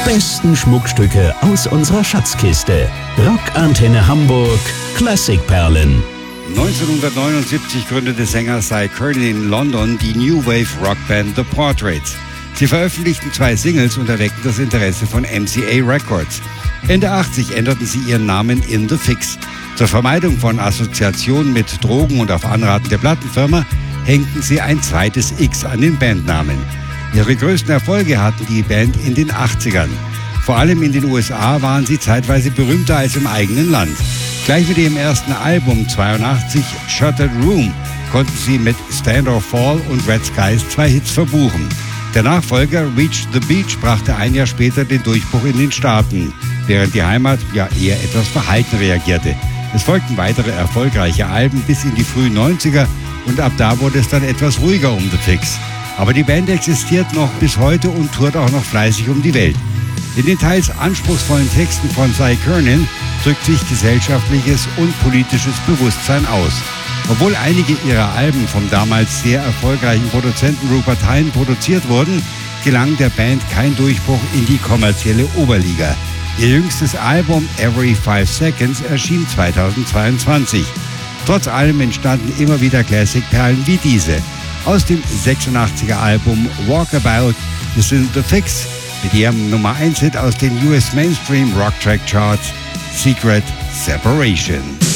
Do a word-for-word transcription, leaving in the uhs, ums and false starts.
besten Schmuckstücke aus unserer Schatzkiste. Rockantenne Hamburg Klassikperlen. neunzehnhundertneunundsiebzig gründete Sänger Cy Curnin in London die New Wave Rockband The Portraits. Sie veröffentlichten zwei Singles und erweckten das Interesse von M C A Records. Ende achtzig änderten sie ihren Namen in The Fix. Zur Vermeidung von Assoziationen mit Drogen und auf Anraten der Plattenfirma hängten sie ein zweites X an den Bandnamen. Ihre größten Erfolge hatten die Band in den achtzigern. Vor allem in den U S A waren sie zeitweise berühmter als im eigenen Land. Gleich mit ihrem ersten Album zweiundachtzig, Shuttered Room, konnten sie mit Stand or Fall und Red Skies zwei Hits verbuchen. Der Nachfolger Reach the Beach brachte ein Jahr später den Durchbruch in den Staaten, während die Heimat ja eher etwas verhalten reagierte. Es folgten weitere erfolgreiche Alben bis in die frühen neunziger und ab da wurde es dann etwas ruhiger um The Fix. Aber die Band existiert noch bis heute und tourt auch noch fleißig um die Welt. In den teils anspruchsvollen Texten von Cy Curnin drückt sich gesellschaftliches und politisches Bewusstsein aus. Obwohl einige ihrer Alben vom damals sehr erfolgreichen Produzenten Rupert Hine produziert wurden, gelang der Band kein Durchbruch in die kommerzielle Oberliga. Ihr jüngstes Album Every Five Seconds erschien zweitausendzweiundzwanzig. Trotz allem entstanden immer wieder Classic-Perlen wie diese. Aus dem sechsundachtziger Album Walkabout sind The Fix mit ihrem Nummer eins Hit aus den U S Mainstream Rock Track Charts Secret Separation.